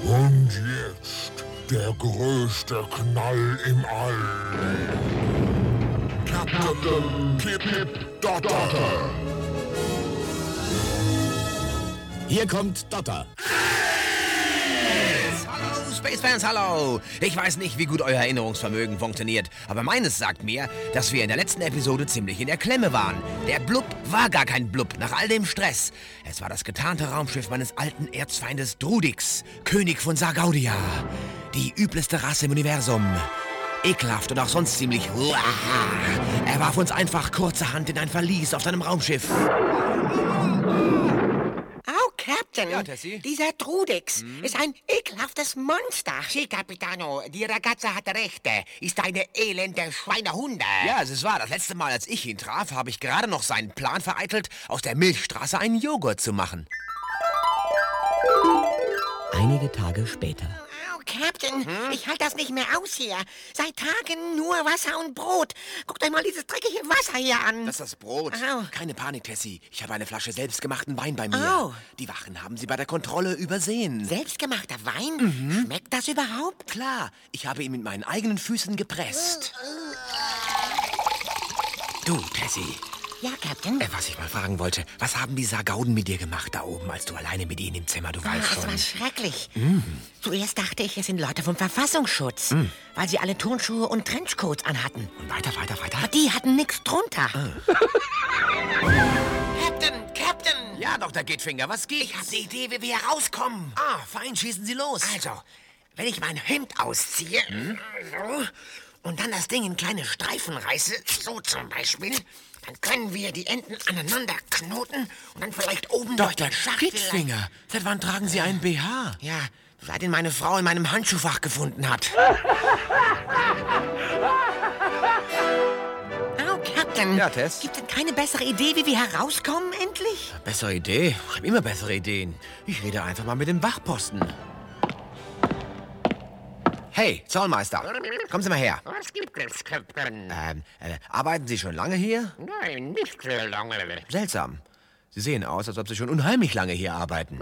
Und jetzt der größte Knall im All. Captain Pip Dotter. Hier kommt Dotter. Hallo, Spacefans, hallo! Ich weiß nicht, wie gut euer Erinnerungsvermögen funktioniert, aber meines sagt mir, dass wir in der letzten Episode ziemlich in der Klemme waren. Der Blub war gar kein Blub, nach all dem Stress. Es war das getarnte Raumschiff meines alten Erzfeindes Drudix, König von Sargaudia. Die übelste Rasse im Universum. Ekelhaft und auch sonst ziemlich... Er warf uns einfach kurzerhand in ein Verlies auf seinem Raumschiff. Captain, Ja, Tessie? dieser Drudix ist ein ekelhaftes Monster. Si, Capitano, die Ragazza hatte recht. Ist eine elende Schweinehunde. Ja, es ist wahr. Das letzte Mal, als ich ihn traf, habe ich gerade noch seinen Plan vereitelt, aus der Milchstraße einen Joghurt zu machen. Einige Tage später. Oh, Captain, ich halte das nicht mehr aus hier. Seit Tagen nur Wasser und Brot. Guckt euch mal dieses dreckige Wasser hier an. Das ist das Brot. Au. Keine Panik, Tessie. Ich habe eine Flasche selbstgemachten Wein bei mir. Oh. Die Wachen haben sie bei der Kontrolle übersehen. Selbstgemachter Wein? Schmeckt das überhaupt? Klar, ich habe ihn mit meinen eigenen Füßen gepresst. Du, Tessie, Ja, Captain. was ich mal fragen wollte, was haben die Sargauden mit dir gemacht da oben, als du alleine mit ihnen im Zimmer, du weißt Es war schon. schrecklich. Zuerst dachte ich, es sind Leute vom Verfassungsschutz, weil sie alle Turnschuhe und Trenchcoats anhatten. Und weiter. Aber die hatten nichts drunter. Captain! Ja, Dr. Gitfinger, was gibt's? Ich habe eine Idee, wie wir hier rauskommen. Fein, schießen Sie los. Also, wenn ich mein Hemd ausziehe so, und dann das Ding in kleine Streifen reiße, so zum Beispiel, dann können wir die Enden aneinander knoten und dann vielleicht oben durch Dr. den Schacht Gitfinger, seit wann tragen Sie einen BH? Ja, seit ihn meine Frau in meinem Handschuhfach gefunden hat. Oh, Captain. Ja, Tess? Gibt es keine bessere Idee, wie wir herauskommen, endlich? Bessere Idee? Ich habe immer bessere Ideen. Ich rede einfach mal mit dem Wachposten. Hey, Zollmeister, kommen Sie mal her. Was gibt es, Captain? Arbeiten Sie schon lange hier? Nein, nicht sehr lange. Seltsam. Sie sehen aus, als ob Sie schon unheimlich lange hier arbeiten.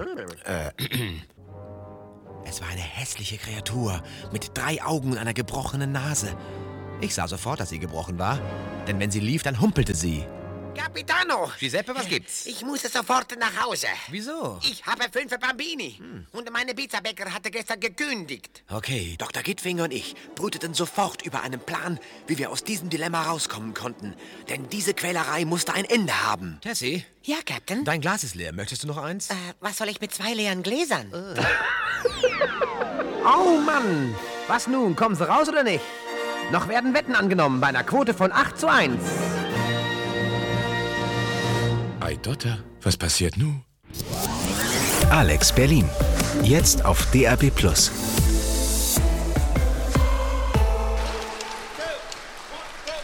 Es war eine hässliche Kreatur mit 3 Augen und einer gebrochenen Nase. Ich sah sofort, dass sie gebrochen war, denn wenn sie lief, dann humpelte sie. Capitano! Giuseppe, was gibt's? Ich muss sofort nach Hause. Wieso? Ich habe 5 Bambini. Und meine Pizzabäcker hatte gestern gekündigt. Okay, Dr. Gitfinger und ich brüteten sofort über einen Plan, wie wir aus diesem Dilemma rauskommen konnten. Denn diese Quälerei musste ein Ende haben. Tessie, Ja, Captain? dein Glas ist leer. Möchtest du noch eins? Was soll ich mit 2 leeren Gläsern? Oh Mann! Was nun? Kommen Sie raus oder nicht? Noch werden Wetten angenommen bei einer Quote von 8:1. Ei Dotter, was passiert nun? Alex Berlin. Jetzt auf DAB+.